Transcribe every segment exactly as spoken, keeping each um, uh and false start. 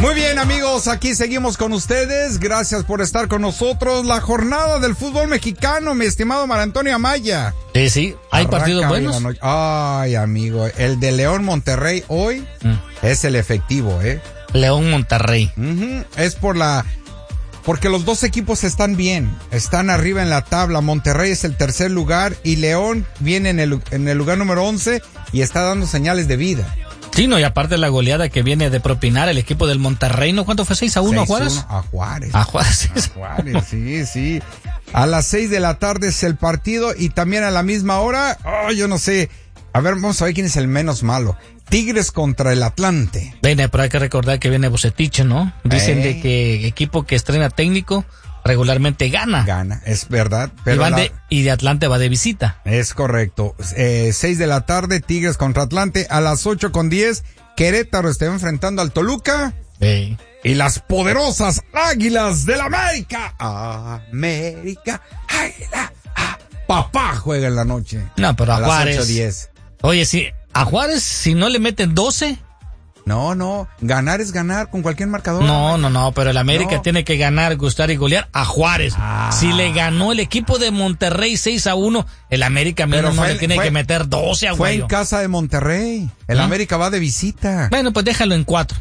Muy bien, amigos, aquí seguimos con ustedes. Gracias por estar con nosotros. La jornada del fútbol mexicano, mi estimado Mar Antonio Amaya. Sí, sí, hay Arranca partidos buenos. Ay, amigo, el de León Monterrey hoy mm. es el efectivo, ¿eh? León Monterrey. Uh-huh. Es por la... Porque los dos equipos están bien, están arriba en la tabla. Monterrey es el tercer lugar y León viene en el, en el lugar número once y está dando señales de vida. Sí, no, y aparte la goleada que viene de propinar el equipo del Monterrey, ¿no? ¿Cuánto fue? ¿seis a uno a Juárez? A Juárez. A Juárez. A Juárez, sí, sí. A las seis de la tarde es el partido y también a la misma hora, oh, yo no sé. A ver, vamos a ver quién es el menos malo. Tigres contra el Atlante. Viene, pero hay que recordar que viene Bucetich, ¿no? Dicen eh. de que equipo que estrena técnico regularmente gana. Gana, es verdad. Pero y, van la... de, y de Atlante va de visita. Es correcto. Eh, seis de la tarde, Tigres contra Atlante. A las ocho con diez, Querétaro está enfrentando al Toluca. Sí. Y las poderosas Águilas del América. América, Águila. Ah, papá juega en la noche. No, pero a, a Juárez. las ocho diez. Oye, sí, a Juárez, si no le meten doce... No, no, ganar es ganar con cualquier marcador. No, no, no, pero el América no. tiene que ganar, gustar y golear a Juárez. Ah. Si le ganó el equipo de Monterrey seis a uno, el América mismo no le tiene fue, que meter doce a Fue en casa de Monterrey. El ¿Mm? América va de visita. Bueno, pues déjalo en cuatro.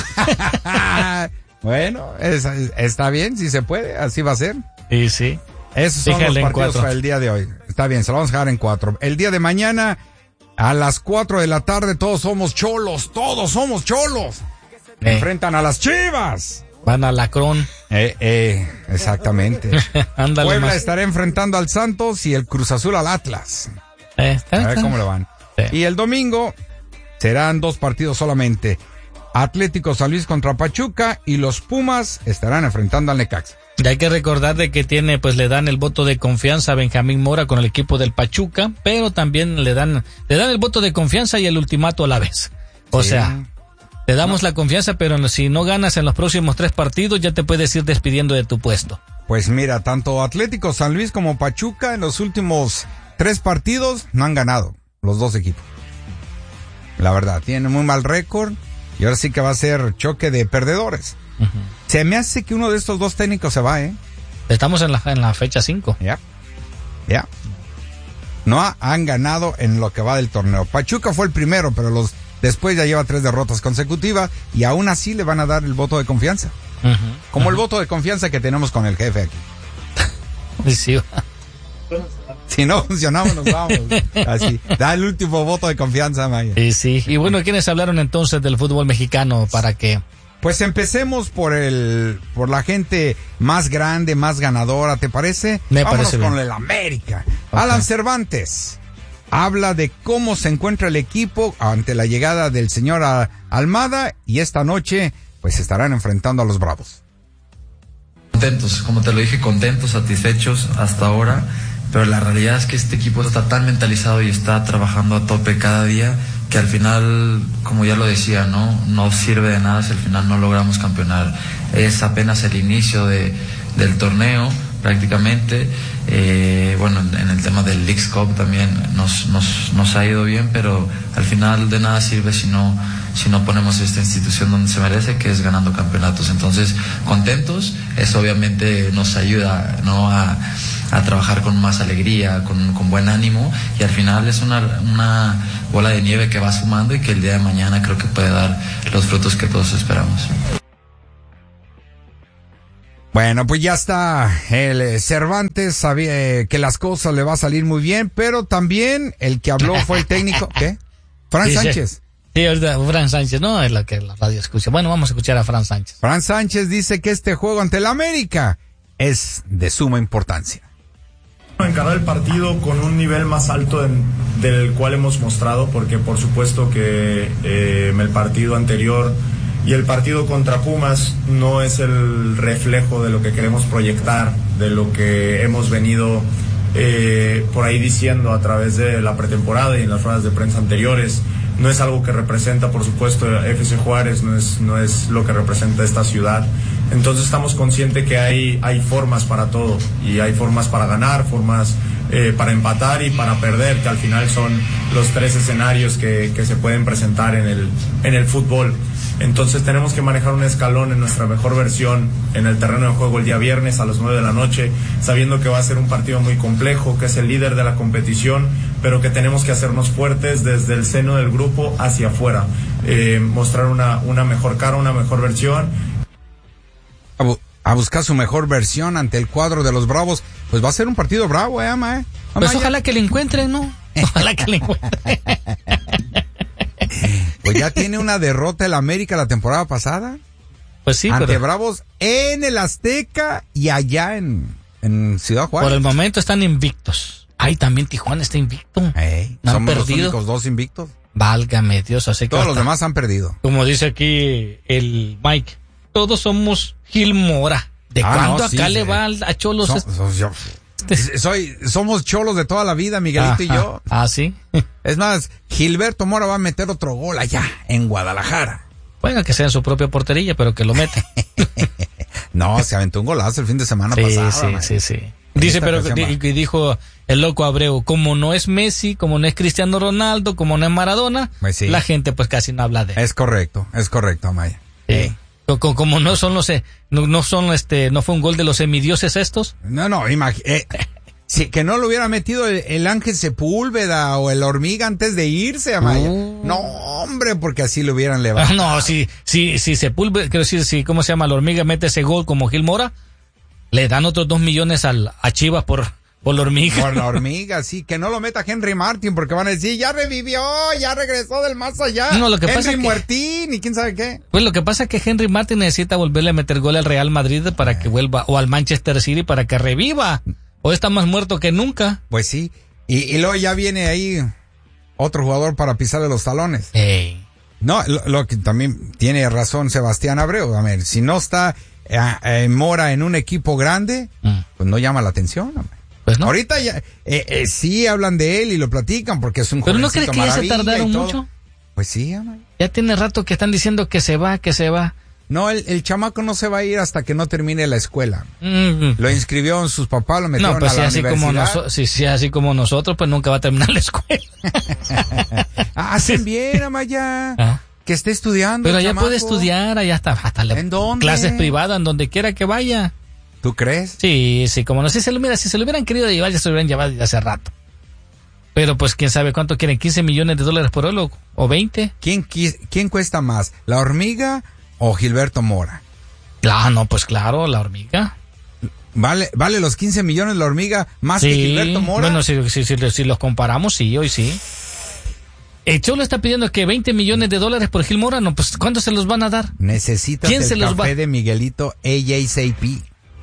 Bueno, es, está bien, si se puede, así va a ser. Sí, sí. Esos son déjalo los partidos para el día de hoy. Está bien, se lo vamos a dejar en cuatro. El día de mañana... A las cuatro de la tarde todos somos cholos, todos somos cholos. Eh. Enfrentan a las Chivas. Van a Lacrón. Eh, eh, exactamente. Ándale Puebla más. estará enfrentando al Santos y el Cruz Azul al Atlas. Eh, está, a ver está. cómo le van. Sí. Y el domingo serán dos partidos solamente. Atlético San Luis contra Pachuca y los Pumas estarán enfrentando al Necaxa. Y hay que recordar de que tiene, pues le dan el voto de confianza a Benjamín Mora con el equipo del Pachuca, pero también le dan, le dan el voto de confianza y el ultimato a la vez. O sí. sea, te damos no. la confianza, pero si no ganas en los próximos tres partidos, ya te puedes ir despidiendo de tu puesto. Pues mira, tanto Atlético San Luis como Pachuca en los últimos tres partidos no han ganado, los dos equipos. La verdad, tienen muy mal récord y ahora sí que va a ser choque de perdedores. Uh-huh. Se me hace que uno de estos dos técnicos se va, ¿eh? Estamos en la, en la fecha cinco. Ya, ya. No ha, han ganado en lo que va del torneo. Pachuca fue el primero, pero los después ya lleva tres derrotas consecutivas y aún así le van a dar el voto de confianza. Uh-huh. Como uh-huh. el voto de confianza que tenemos con el jefe aquí. Sí. Si no funcionamos, nos vamos. Así. Da el último voto de confianza, Maya. Sí, sí. Y bueno, ¿quiénes hablaron entonces del fútbol mexicano para que... Pues empecemos por el, por la gente más grande, más ganadora, ¿te parece? Me Vámonos parece con bien. el América. Okay. Alan Cervantes habla de cómo se encuentra el equipo ante la llegada del señor Almada y esta noche pues estarán enfrentando a los Bravos. Contentos, como te lo dije, contentos, satisfechos hasta ahora, pero la realidad es que este equipo está tan mentalizado y está trabajando a tope cada día que al final, como ya lo decía, no no sirve de nada si al final no logramos campeonar. Es apenas el inicio de, del torneo prácticamente. Eh, bueno, en el tema del Leagues Cup también nos, nos, nos ha ido bien, pero al final de nada sirve si no, si no ponemos esta institución donde se merece, que es ganando campeonatos. Entonces, contentos, eso obviamente nos ayuda, ¿no?, a, a trabajar con más alegría, con, con buen ánimo, y al final es una, una bola de nieve que va sumando y que el día de mañana creo que puede dar los frutos que todos esperamos. Bueno, pues ya está el Cervantes, sabía que las cosas le va a salir muy bien, pero también el que habló fue el técnico, ¿qué? Fran sí, Sánchez. Sí, sí, ahorita Fran Sánchez, no es lo que la radio escucha. Bueno, vamos a escuchar a Fran Sánchez. Fran Sánchez dice que este juego ante el América es de suma importancia. Encarar el partido con un nivel más alto en, del cual hemos mostrado, porque por supuesto que eh, el partido anterior y el partido contra Pumas no es el reflejo de lo que queremos proyectar, de lo que hemos venido eh, por ahí diciendo a través de la pretemporada y en las ruedas de prensa anteriores. No es algo que representa, por supuesto, F C Juárez, no es, no es lo que representa esta ciudad. Entonces estamos conscientes que hay, hay formas para todo, y hay formas para ganar, formas eh, para empatar y para perder, que al final son los tres escenarios que, que se pueden presentar en el, en el fútbol. Entonces tenemos que manejar un escalón en nuestra mejor versión en el terreno de juego el día viernes a las nueve de la noche, sabiendo que va a ser un partido muy complejo, que es el líder de la competición, pero que tenemos que hacernos fuertes desde el seno del grupo hacia afuera, eh, mostrar una, una mejor cara, una mejor versión. A, bu- a buscar su mejor versión ante el cuadro de los Bravos, pues va a ser un partido bravo, eh, ama, eh. Pues ojalá que le encuentren, ¿no? Ojalá que le encuentren. Pues ya tiene una derrota el América la temporada pasada. Pues sí, ante pero Bravos en el Azteca y allá en, en Ciudad Juárez. por el momento están invictos. Ay, también Tijuana está invicto. Ey, No han somos los perdido. únicos dos invictos. Válgame Dios, así que Todos los hasta- demás han perdido. como dice aquí el Mike, todos somos Gil Mora. ¿De Ah, cuándo no, acá sí, le sí. va al- a Cholos? So- este- so- yo- soy, somos cholos de toda la vida, Miguelito y Ajá. yo. Ah, sí. Es más, Gilberto Mora va a meter otro gol allá, en Guadalajara. Bueno, que sea en su propia portería, pero que lo mete. No, se aventó un golazo el fin de semana Sí, pasado. sí, man. sí, sí. Dice, esta pero ocasión di- va. y dijo el loco Abreu, como no es Messi, como no es Cristiano Ronaldo, como no es Maradona, Pues sí. la gente pues casi no habla de él. Es correcto, es correcto, Amaya. Sí. Co- co- Como no son los, eh, no, no son este, no fue un gol de los semidioses estos. No, no, imagínate. Si que no lo hubiera metido el, el Ángel Sepúlveda o el Hormiga antes de irse, Amaya. Uh. No, hombre, porque así lo hubieran levantado. No, si, si, si Sepúlveda, quiero decir, si, ¿cómo se llama? La Hormiga mete ese gol como Gil Mora, le dan otros dos millones al, a Chivas por, por la Hormiga. Por la Hormiga, sí, que no lo meta Henry Martin, porque van a decir, ya revivió, ya regresó del más allá. No, lo que Henry pasa es que- Muertín y quién sabe qué. Pues lo que pasa es que Henry Martin necesita volverle a meter gol al Real Madrid para que vuelva, o al Manchester City para que reviva. O está más muerto que nunca. Pues sí, y, y luego ya viene ahí otro jugador para pisarle los talones. Ey. No, lo, lo que también tiene razón Sebastián Abreu. A ver, si no está eh, eh, Mora en un equipo grande, Mm. pues no llama la atención. Hombre. Pues no. Ahorita ya, eh, eh, sí hablan de él y lo platican porque es un Pero ¿no jovencito crees que ya se maravilla tardaron y todo. mucho? Pues sí, hombre. Ya tiene rato que están diciendo que se va, que se va. No, el, el chamaco no se va a ir hasta que no termine la escuela. Mm. Lo inscribió en sus papás, lo metieron No, pues a si la así, como universidad. noso- si, si así como nosotros, pues nunca va a terminar la escuela. Ah, hacen bien, Amaya. Ah. Que esté estudiando. Pero el allá chamaco. puede estudiar, allá está, hasta le- ¿En dónde? clases privadas, en donde quiera que vaya. ¿Tú crees? Sí, sí, como no sé si se lo mira, si se lo hubieran querido llevar, ya se lo hubieran llevado desde hace rato. Pero pues quién sabe cuánto quieren, quince millones de dólares por él o, o veinte. ¿Quién, qui- ¿Quién cuesta más, la Hormiga o Gilberto Mora? Ah, no, pues claro, la Hormiga. ¿Vale, vale los quince millones la Hormiga más que Sí, Gilberto Mora? bueno, si, si, si, si los comparamos, sí, hoy sí. El Cholo está pidiendo que veinte millones de dólares por Gil Mora, no, pues ¿cuándo se los van a dar? Necesitas ¿Quién el se los café va- de Miguelito A J C P.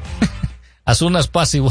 As soon as possible.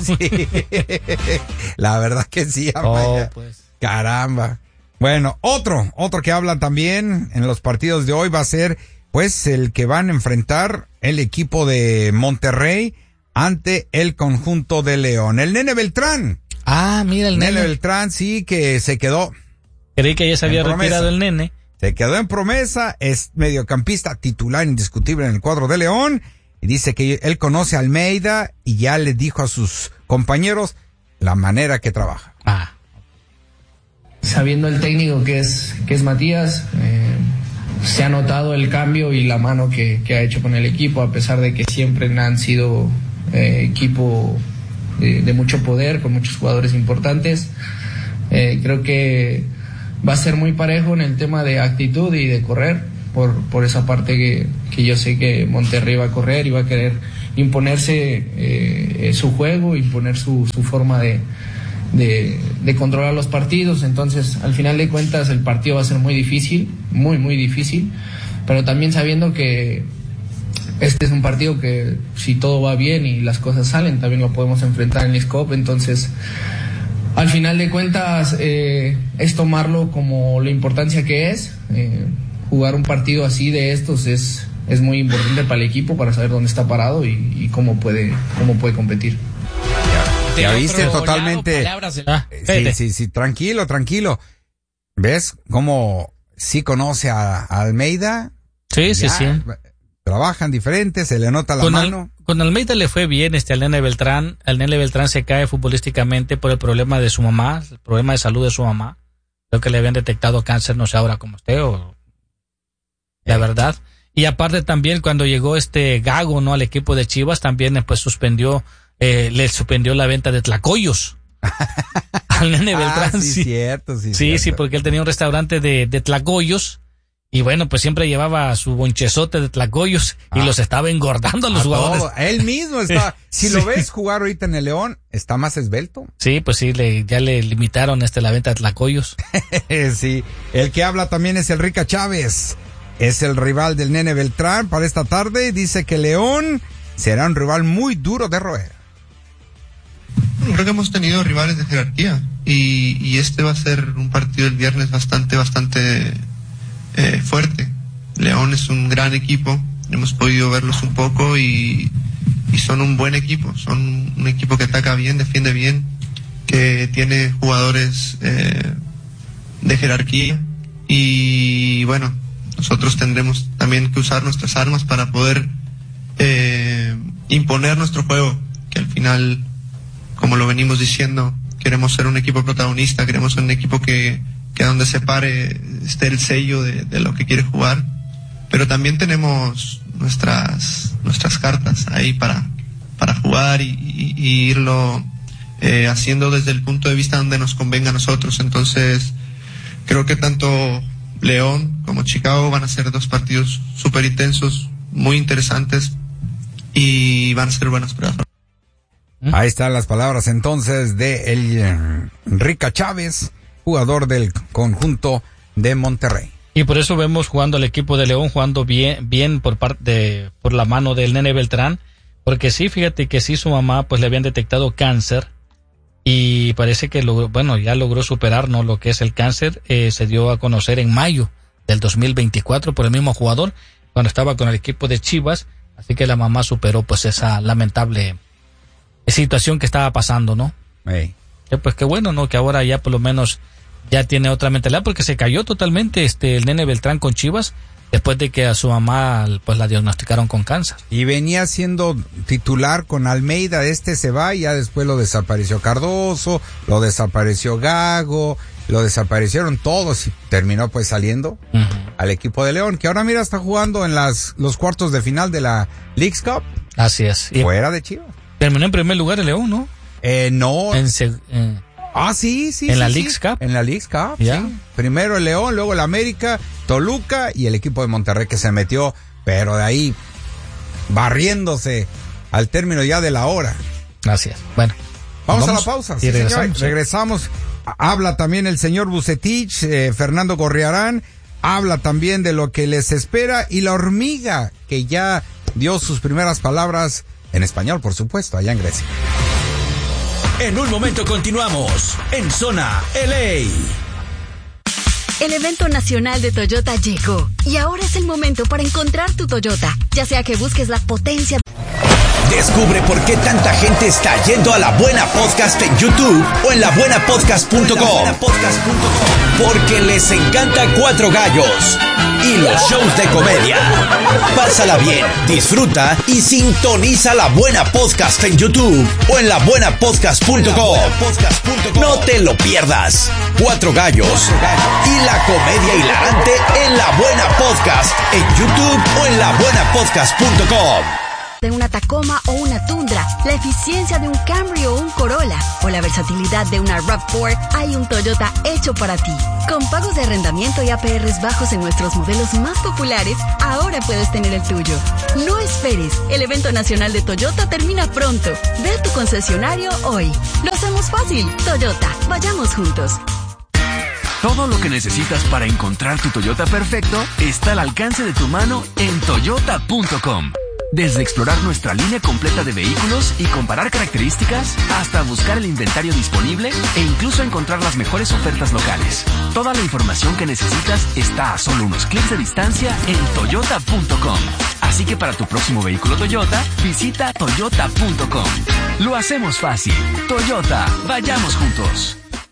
La verdad que sí, Oh, Amaya. pues. Caramba. Bueno, otro, otro que habla también en los partidos de hoy va a ser, pues, el que van a enfrentar el equipo de Monterrey ante el conjunto de León. El Nene Beltrán. Ah, mira el Nene nene. Beltrán, sí, que se quedó, Creí que ya se había En promesa. retirado el nene. se quedó en promesa, es mediocampista titular indiscutible en el cuadro de León, y dice que él conoce a Almeida y ya le dijo a sus compañeros la manera que trabaja. Ah. Sabiendo el técnico que es, que es Matías, eh, se ha notado el cambio y la mano que, que ha hecho con el equipo, a pesar de que siempre han sido eh, equipo de, de mucho poder, con muchos jugadores importantes. Eh, creo que va a ser muy parejo en el tema de actitud y de correr, por, por esa parte que, que yo sé que Monterrey va a correr y va a querer imponerse eh, su juego, imponer su, su forma de, de, de controlar los partidos. Entonces, al final de cuentas, el partido va a ser muy difícil, muy, muy difícil, pero también sabiendo que este es un partido que si todo va bien y las cosas salen, también lo podemos enfrentar en el Scope. Entonces, al final de cuentas, eh, es tomarlo como la importancia que es. Eh, jugar un partido así de estos es, es muy importante para el equipo, para saber dónde está parado y, y cómo puede, cómo puede competir. Ya viste totalmente. Ah, Sí, espérate. sí, sí, tranquilo, tranquilo. ¿Ves cómo sí conoce a, a Almeida? Sí, sí, Ya, sí. trabajan diferente, se le nota la con mano. Al, con Almeida le fue bien este al Nene Beltrán. Al Nene Beltrán se cae futbolísticamente por el problema de su mamá, el problema de salud de su mamá. Creo que le habían detectado cáncer, no sé ahora cómo esté, o la verdad. Y aparte también cuando llegó este Gago, ¿no? Al equipo de Chivas, también pues suspendió, eh, le suspendió la venta de tlacoyos. Al Nene Beltrán, ah, sí, sí. Cierto, sí, sí, cierto. sí, porque él tenía un restaurante de, de tlacoyos. Y bueno, pues siempre llevaba su bonchezote de tlacoyos y ah, los estaba engordando a los a jugadores. Todo. Él mismo está. Si sí. lo ves jugar ahorita en el León, está más esbelto. Sí, pues sí, le, ya le limitaron este la venta de tlacoyos. Sí. El que habla también es el Rica Chávez. Es el rival del Nene Beltrán para esta tarde. Dice que León será un rival muy duro de roer. Creo que hemos tenido rivales de jerarquía y, y este va a ser un partido el viernes bastante, bastante eh, fuerte. León es un gran equipo, hemos podido verlos un poco y, y son un buen equipo, son un equipo que ataca bien, defiende bien, que tiene jugadores eh, de jerarquía y bueno, nosotros tendremos también que usar nuestras armas para poder eh, imponer nuestro juego, que al final, como lo venimos diciendo, queremos ser un equipo protagonista, queremos ser un equipo que, que donde se pare esté el sello de, de lo que quiere jugar, pero también tenemos nuestras nuestras cartas ahí para, para jugar y, y, y irlo eh, haciendo desde el punto de vista donde nos convenga a nosotros. Entonces, creo que tanto León como Chicago van a ser dos partidos súper intensos, muy interesantes y van a ser buenas pruebas. Ahí están las palabras entonces de el eh, Rica Chávez, jugador del conjunto de Monterrey. Y por eso vemos jugando al equipo de León, jugando bien, bien por parte de, por la mano del Nene Beltrán, porque sí, fíjate que sí, su mamá pues le habían detectado cáncer y parece que logró, bueno, ya logró superar, ¿no? Lo que es el cáncer, eh, se dio a conocer en mayo del dos mil veinticuatro por el mismo jugador, cuando estaba con el equipo de Chivas, así que la mamá superó pues esa lamentable situación que estaba pasando, ¿no? Hey. Eh, pues qué bueno, ¿no? Que ahora ya por lo menos ya tiene otra mentalidad, porque se cayó totalmente este el Nene Beltrán con Chivas después de que a su mamá pues la diagnosticaron con cáncer. Y venía siendo titular con Almeida, este se va y ya después lo desapareció Cardoso, lo desapareció Gago, lo desaparecieron todos y terminó pues saliendo uh-huh. al equipo de León, que ahora mira está jugando en las los cuartos de final de la Leagues Cup. Así es. Fuera de Chivas. Terminó en primer lugar el León, ¿no? Eh, no. En seg- eh. Ah, sí, sí. En sí, la sí. Leagues Cup. En la Leagues Cup, ¿Ya? sí. Primero el León, luego el América, Toluca y el equipo de Monterrey que se metió, pero de ahí barriéndose al término ya de la hora. Gracias. Bueno. Vamos, vamos a la pausa. Sí, y regresamos. Señor. Regresamos. Habla también el señor Bucetich, eh, Fernando Gorriarán. Habla también de lo que les espera y la hormiga que ya dio sus primeras palabras en español, por supuesto, allá en Grecia. En un momento continuamos en Zona L A. El evento nacional de Toyota llegó y ahora es el momento para encontrar tu Toyota, ya sea que busques la potencia. Descubre por qué tanta gente está yendo a La Buena Podcast en YouTube o en la buena podcast punto com. Porque les encanta Cuatro Gallos y los shows de comedia. Pásala bien, disfruta y sintoniza La Buena Podcast en YouTube o en la buena podcast punto com. No te lo pierdas. Cuatro Gallos y la comedia hilarante en La Buena Podcast en YouTube o en la buena podcast punto com. De una Tacoma o una Tundra, la eficiencia de un Camry o un Corolla o la versatilidad de una RAV cuatro, hay un Toyota hecho para ti. Con pagos de arrendamiento y A P Rs bajos en nuestros modelos más populares, ahora puedes tener el tuyo. No esperes, el evento nacional de Toyota termina pronto. Ve a tu concesionario hoy. Lo hacemos fácil. Toyota, vayamos juntos. Todo lo que necesitas para encontrar tu Toyota perfecto está al alcance de tu mano en toyota punto com. Desde explorar nuestra línea completa de vehículos y comparar características, hasta buscar el inventario disponible e incluso encontrar las mejores ofertas locales. Toda la información que necesitas está a solo unos clics de distancia en toyota punto com. Así que para tu próximo vehículo Toyota, visita toyota punto com. Lo hacemos fácil. Toyota, vayamos juntos.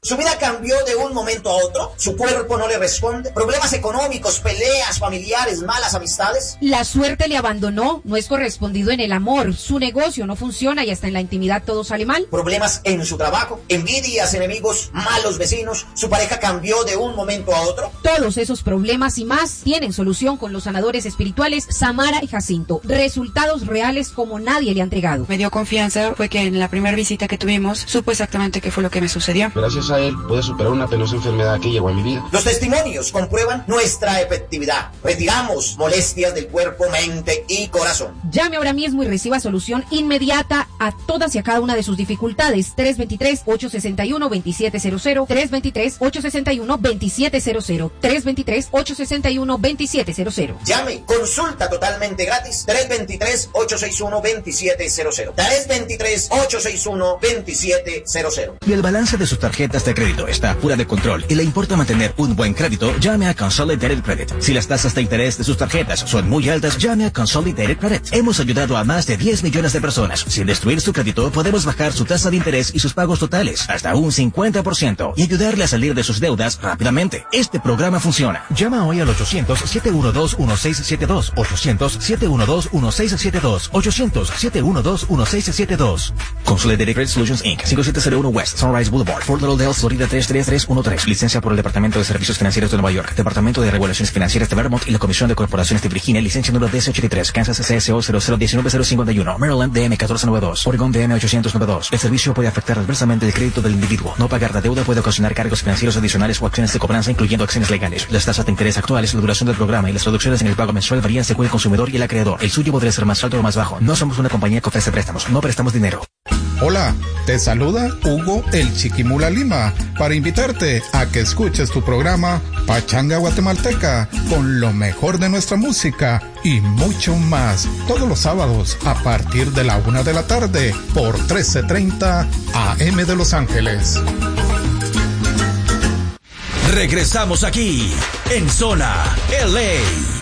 Su vida cambió de un momento a otro, su cuerpo no le responde, problemas económicos, peleas familiares, malas amistades. La suerte le abandonó, no es correspondido en el amor, su negocio no funciona y hasta en la intimidad todo sale mal. Problemas en su trabajo, envidias, enemigos, malos vecinos, su pareja cambió de un momento a otro. Todos esos problemas y más tienen solución con los sanadores espirituales Samara y Jacinto. Resultados reales como nadie le ha entregado. Me dio confianza, fue que en la primera visita que tuvimos supo exactamente qué fue lo que me sucedió. Gracias a él pude superar una penosa enfermedad que llegó a mi vida. Los testimonios comprueban nuestra efectividad. Retiramos molestias del cuerpo, mente y corazón. Llame ahora mismo y reciba solución inmediata a todas y a cada una de sus dificultades. tres dos tres, ocho seis uno, dos siete cero cero, tres dos tres, ocho seis uno, dos siete cero cero, tres dos tres, ocho seis uno, dos siete cero cero. Llame, consulta totalmente gratis, tres dos tres, ocho seis uno, dos siete cero cero, tres dos tres, ocho seis uno, dos siete cero cero. Si el balance de sus tarjetas de crédito está fuera de control y le importa mantener un buen crédito, llame a Consolidated Credit. Si las tasas de interés de sus tarjetas son muy altas, llame a Consolidated Credit. Hemos ayudado a más de diez millones de personas. Sin destruir su crédito, podemos bajar su tasa de interés y sus pagos totales hasta un cincuenta por ciento y ayudarle a salir de sus deudas rápidamente. Este programa funciona. Llama hoy al ochocientos, siete uno dos, uno seis siete dos, ochocientos, siete uno dos, uno seis siete dos, ochocientos, siete uno dos, uno seis siete dos. Consolidated Credit Solutions incorporated. cinco siete cero uno West Sunrise Boulevard, Fort Lauderdale, Florida tres tres tres uno tres. Licencia por el Departamento de Servicios Financieros de Nueva York, Departamento de Regulaciones Financieras de Vermont y la Comisión de Corporaciones de Virginia. Licencia número D S ochenta y tres, Kansas C S O cero cero uno nueve cero cinco uno, Maryland D M catorce noventa y dos, Oregon D M ochocientos noventa y dos. El servicio puede afectar adversamente el crédito del individuo. No pagar la deuda puede ocasionar cargos financieros adicionales o acciones de cobranza, incluyendo acciones legales. Las tasas de interés actuales, la duración del programa y las reducciones en el pago mensual varían según el consumidor y el acreedor. El suyo podría ser más alto o más bajo. No somos una compañía que ofrece préstamos. No prestamos dinero. Hola, te saluda Hugo el Chiquimula Lima para invitarte a que escuches tu programa Pachanga Guatemalteca con lo mejor de nuestra música y mucho más todos los sábados a partir de la una de la tarde por trece treinta A M de Los Ángeles. Regresamos aquí en Zona L A.